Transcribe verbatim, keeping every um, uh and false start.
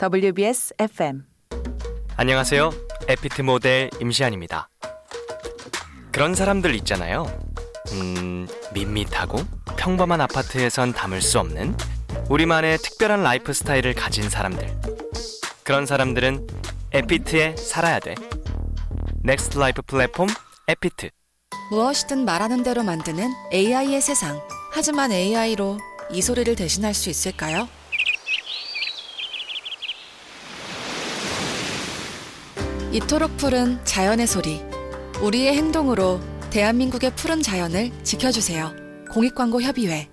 더블유비에스 에프엠. 안녕하세요. 에피트 모델 임시안입니다. 그런 사람들 있잖아요. 음, 밋밋하고 평범한 아파트에선 담을 수 없는 우리만의 특별한 라이프 스타일을 가진 사람들. 그런 사람들은 에피트에 살아야 돼. 넥스트 라이프 플랫폼 에피트. 무엇이든 말하는 대로 만드는 에이아이의 세상. 하지만 에이아이로 이 소리를 대신할 수 있을까요? 이토록 푸른 자연의 소리. 우리의 행동으로 대한민국의 푸른 자연을 지켜주세요. 공익광고협의회.